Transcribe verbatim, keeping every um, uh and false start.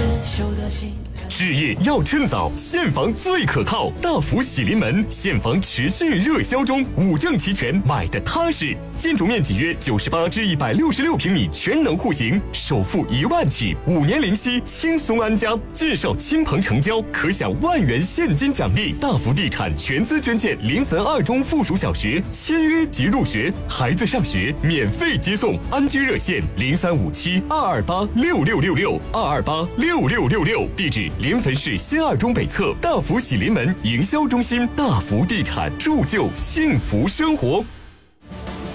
置业要趁早，现房最可靠。大福喜临门，现房持续热销中，五证齐全，买的踏实。建筑面积约九十八至一百六十六平米，全能户型，首付一万起，五年零息，轻松安家。介绍亲朋成交，可享万元现金奖励。大福地产全资捐建临汾二中附属小学，签约即入学，孩子上学免费接送。安居热线零三五七二二八六六六六二二八六六六六，地址临汾市新二中北侧大福喜临门营销中心。大福地产铸就幸福生活。